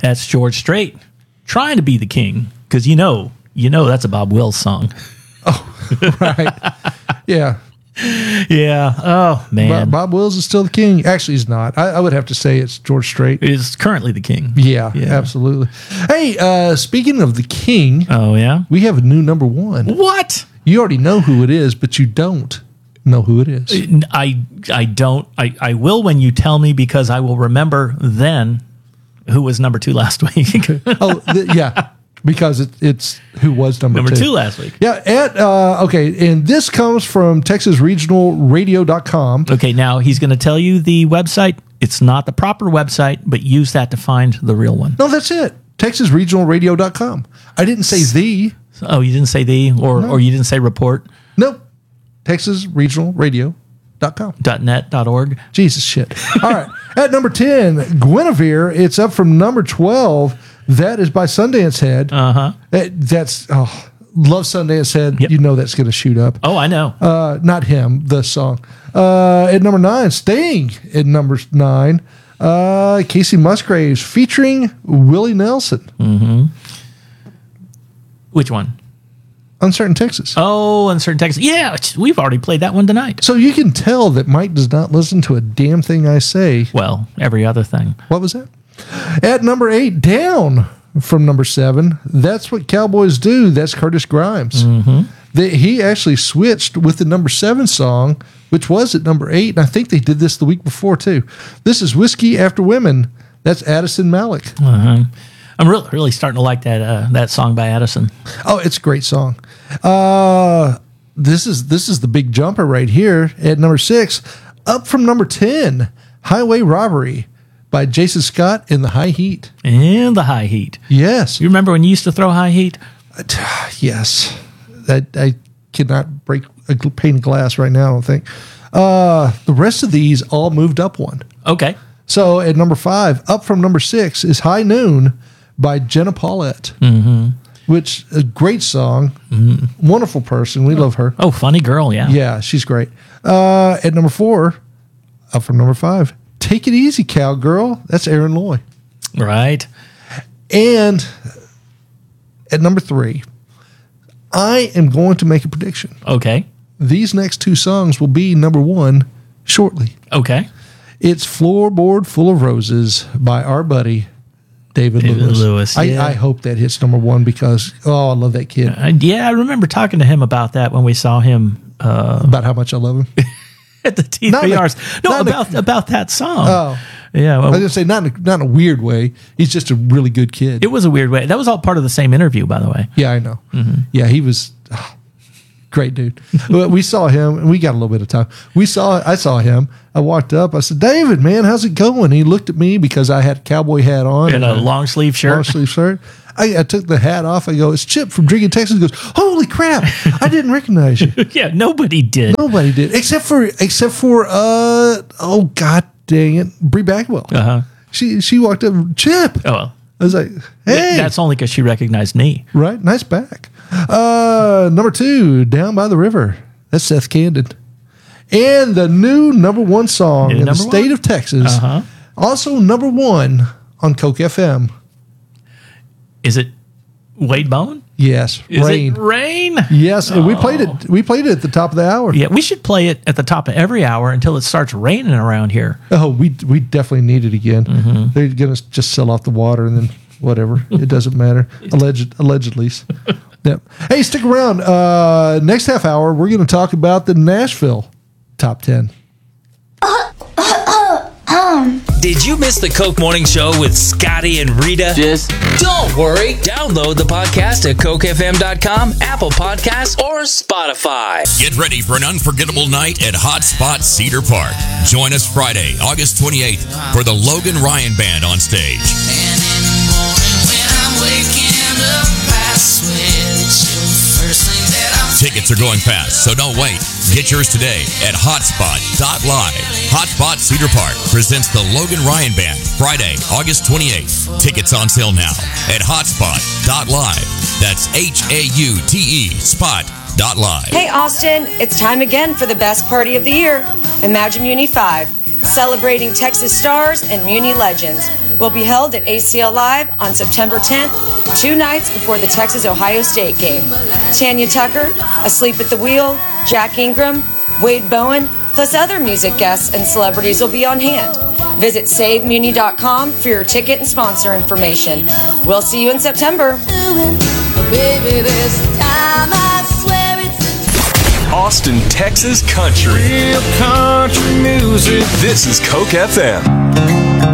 That's George Strait trying to be the king because you know that's a Bob Wills song. Oh, right. Yeah. Yeah. Oh, man. Bob Wills is still the king. Actually, he's not. I would have to say it's George Strait. Is currently the king. Yeah, absolutely. Hey, speaking of the king. Oh, yeah? We have a new number one. What? You already know who it is, but you don't know who it is. I don't. I will when you tell me because I will remember then who was number 2 last week. Yeah. Because it's who was number 2 last week. Yeah. And this comes from TexasRegionalRadio.com. Okay, now he's going to tell you the website. It's not the proper website, but use that to find the real one. No, that's it. TexasRegionalRadio.com. I didn't say the. Oh, you didn't say the, or you didn't say report? Nope. TexasRegionalRadio.com. .net.org. Jesus shit. All right. At number 10, Guinevere. It's up from number 12. That is by Sundance Head. Uh-huh. Love Sundance Head. Yep. You know that's going to shoot up. Oh, I know. Not him, the song. At number 9, Sting. At number 9, Casey Musgraves featuring Willie Nelson. Mm-hmm. Which one? Uncertain Texas. Oh, Uncertain Texas. Yeah, we've already played that one tonight. So you can tell that Mike does not listen to a damn thing I say. Well, every other thing. What was that? At number 8, down from number 7, That's What Cowboys Do. That's Curtis Grimes. Mm-hmm. He actually switched with the number 7 song, which was at number 8, and I think they did this the week before too. This is Whiskey After Women. That's Addison Malik. Uh-huh. I'm really starting to like that song by Addison. Oh, it's a great song. This is the big jumper right here at number 6, up from number 10, Highway Robbery by Jason Scott in the High Heat. And the High Heat. Yes. You remember when you used to throw High Heat? Yes. I cannot break a pane of glass right now, I don't think. The rest of these all moved up one. Okay. So at number 5, up from number 6, is High Noon by Jenna Paulette. Mm-hmm. Which, a great song. Mm-hmm. Wonderful person. We love her. Oh, funny girl, yeah. Yeah, she's great. At number 4, up from number 5, Take It Easy, Cowgirl. That's Aaron Loy. Right. And at number 3, I am going to make a prediction. Okay. These next 2 songs will be number 1 shortly. Okay. It's Floorboard Full of Roses by our buddy, David Lewis. Yeah. I hope that hits number 1 because, I love that kid. I remember talking to him about that when we saw him. About how much I love him. At the TVRs. About that song. Oh. Yeah. Well, I was going to say, not in a weird way. He's just a really good kid. It was a weird way. That was all part of the same interview, by the way. Yeah, I know. Mm-hmm. Yeah, he was great dude. We saw him, and we got a little bit of time. I saw him. I walked up. I said, David, man, how's it going? He looked at me because I had a cowboy hat on. And a long sleeve shirt. Long sleeve shirt. I took the hat off. I go, it's Chip from Drinking Texas. He goes, holy crap, I didn't recognize you. Yeah, nobody did. Nobody did. Except for oh, God dang it, Bree Bagwell. Uh-huh. She walked up, Chip. Oh, well. I was like, hey. That's only because she recognized me. Right, nice back. Number 2, Down by the River. That's Seth Candon. And the new number 1 song in the state of Texas. Uh-huh. Also number 1 on Coke FM. Is it Wade Bowen? Yes, Is Rain. it Rain? Yes, and we played it. We played it at the top of the hour. Yeah, we should play it at the top of every hour until it starts raining around here. Oh, we definitely need it again. Mm-hmm. They're going to just sell off the water and then whatever. It doesn't matter. Allegedly. Yep. Hey, stick around. Next half hour, we're going to talk about the Nashville top 10. Did you miss the Coke Morning Show with Scotty and Rita? Don't worry. Download the podcast at CokeFM.com, Apple Podcasts, or Spotify. Get ready for an unforgettable night at Hot Spot Cedar Park. Join us Friday, August 28th for the Logan Ryan Band on stage. And in the morning when I'm waking up, I switch. First thing that I'm Tickets are going fast, so don't wait. Get yours today at hotspot.live. Hotspot Cedar Park presents the Logan Ryan Band, Friday, August 28th. Tickets on sale now at hotspot.live. That's HAUTE spot.live. Hey, Austin, it's time again for the best party of the year, Imagine Uni 5. celebrating Texas stars and Muni legends, will be held at ACL Live on September 10th, 2 nights before the Texas-Ohio State game. Tanya Tucker, Asleep at the Wheel, Jack Ingram, Wade Bowen, plus other music guests and celebrities will be on hand. Visit SaveMuni.com for your ticket and sponsor information. We'll see you in September. Baby, this time I swear it's Austin, Texas country. Real country music. This is Coke FM.